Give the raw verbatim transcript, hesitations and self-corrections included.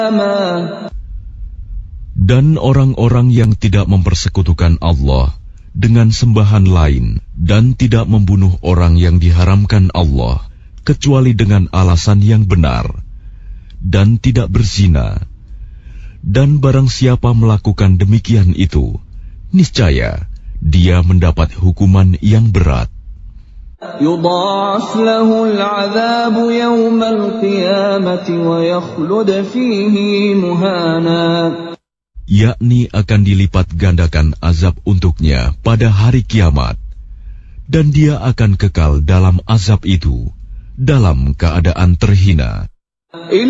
Dan orang-orang yang tidak mempersekutukan Allah dengan sembahan lain dan tidak membunuh orang yang diharamkan Allah kecuali dengan alasan yang benar dan tidak berzina, dan barang siapa melakukan demikian itu, niscaya dia mendapat hukuman yang berat. يضاعف له العذاب يوم القيامة ويخلد فيه مهانا, yakni akan dilipat gandakan azab untuknya pada hari kiamat, dan dia akan kekal dalam azab itu dalam keadaan terhina.